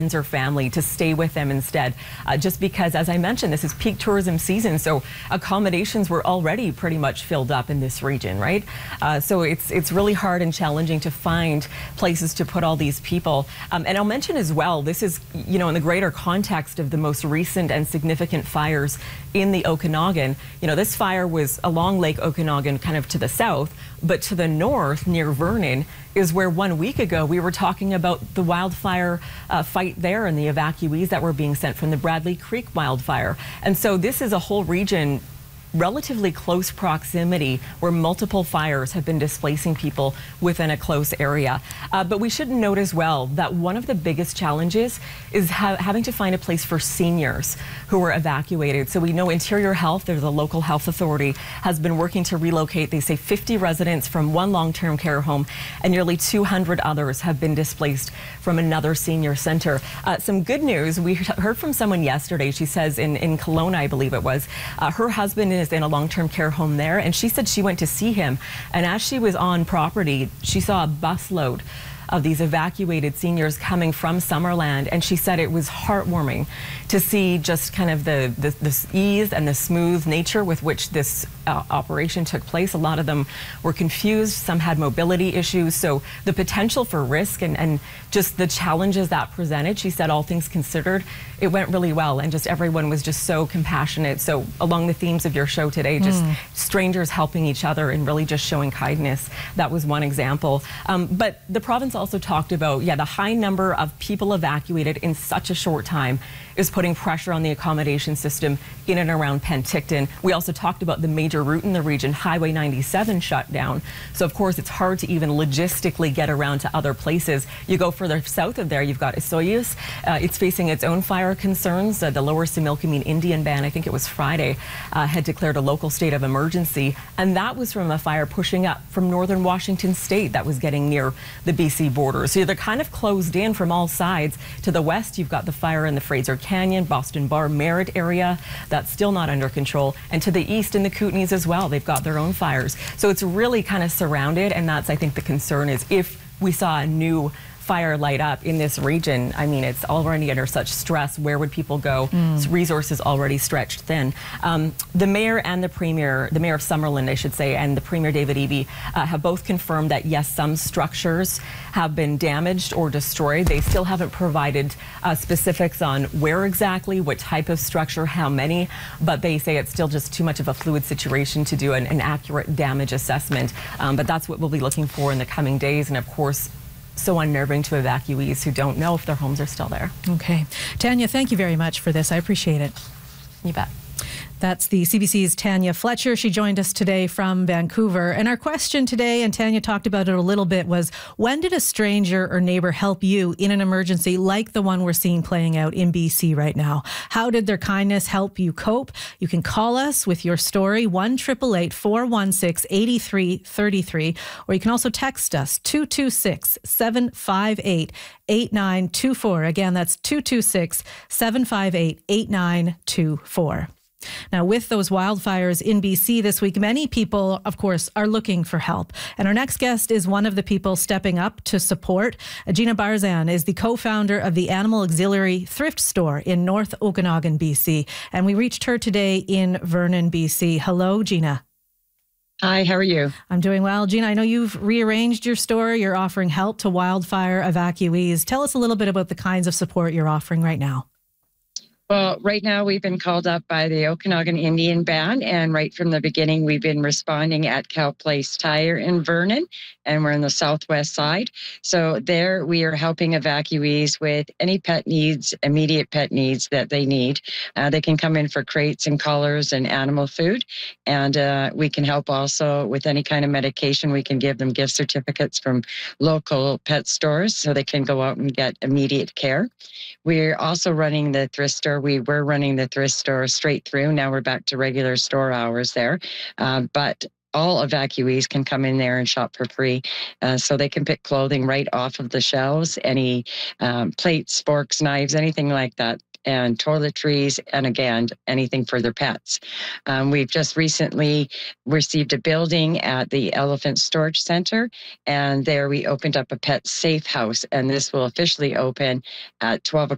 or family to stay with them instead, just because, as I mentioned, this is peak tourism season, so accommodations were already pretty much filled up in this region, right? So it's really hard and challenging to find places to put all these people. And I'll mention as well, this is, you know, in the greater context of the most recent and significant fires in the Okanagan. You know, this fire was along Lake Okanagan, kind of to the south, but to the north near Vernon is where 1 week ago we were talking about the wildfire fight there and the evacuees that were being sent from the Bradley Creek wildfire. And so this is a whole region, relatively close proximity, where multiple fires have been displacing people within a close area. But we should note as well that one of the biggest challenges is having to find a place for seniors who were evacuated. So we know Interior Health, there's a local health authority, has been working to relocate, they say, 50 residents from one long-term care home, and nearly 200 others have been displaced from another senior center. Some good news, we heard from someone yesterday, she says in Kelowna, I believe it was, her husband is in a long-term care home there, and she said she went to see him, and as she was on property, she saw a busload of these evacuated seniors coming from Summerland, and she said it was heartwarming to see just kind of the ease and the smooth nature with which this operation took place. A lot of them were confused, some had mobility issues, so the potential for risk and just the challenges that presented, she said, all things considered, it went really well, and just everyone was just so compassionate. So along the themes of your show today, just strangers helping each other and really just showing kindness, that was one example. But the province also talked about, the high number of people evacuated in such a short time is putting pressure on the accommodation system in and around Penticton. We also talked about the major route in the region, Highway 97, shut down. So of course it's hard to even logistically get around to other places. You go further south of there, you've got Osoyoos. It's facing its own fire concerns. The Lower Similkameen Indian Band, I think it was Friday, had declared a local state of emergency, and that was from a fire pushing up from northern Washington state that was getting near the BC border. So they're kind of closed in from all sides. To the west, you've got the fire in the Fraser Canyon, Boston Bar, Merritt area. That's still not under control. And to the east in the Kootenays as well, they've got their own fires. So it's really kind of surrounded, and that's, I think, the concern is if we saw a new fire light up in this region, I mean, it's already under such stress. Where would people go? Resources already stretched thin. The mayor and the premier, the mayor of Summerland, I should say, and the premier David Eby have both confirmed that yes, some structures have been damaged or destroyed. They still haven't provided specifics on where exactly, what type of structure, how many, but they say it's still just too much of a fluid situation to do an accurate damage assessment. But that's what we'll be looking for in the coming days, and of course, so unnerving to evacuees who don't know if their homes are still there. Okay. Tanya, thank you very much for this. I appreciate it. You bet. That's the CBC's Tanya Fletcher. She joined us today from Vancouver. And our question today, and Tanya talked about it a little bit, was when did a stranger or neighbor help you in an emergency like the one we're seeing playing out in BC right now? How did their kindness help you cope? You can call us with your story, 1-888-416-8333, or you can also text us, 226-758-8924. Again, that's 226-758-8924. Now, with those wildfires in BC this week, many people, of course, are looking for help. And our next guest is one of the people stepping up to support. Gina Barzan is the co-founder of the Animal Auxiliary Thrift Store in North Okanagan, BC. And we reached her today in Vernon, BC. Hello, Gina. Hi, how are you? I'm doing well. Gina, I know you've rearranged your store. You're offering help to wildfire evacuees. Tell us a little bit about the kinds of support you're offering right now. Well, right now we've been called up by the Okanagan Indian Band, and right from the beginning we've been responding at Cal Place Tire in Vernon, and we're on the southwest side. So there we are helping evacuees with any pet needs, immediate pet needs that they need. They can come in for crates and collars and animal food, and we can help also with any kind of medication. We can give them gift certificates from local pet stores so they can go out and get immediate care. We're also running the thrift store. We were running the thrift store straight through. Now we're back to regular store hours there. But all evacuees can come in there and shop for free. So they can pick clothing right off of the shelves, any plates, forks, knives, anything like that, and toiletries, and again, anything for their pets. We've just recently received a building at the Elephant Storage Center, and there we opened up a pet safe house, and this will officially open at 12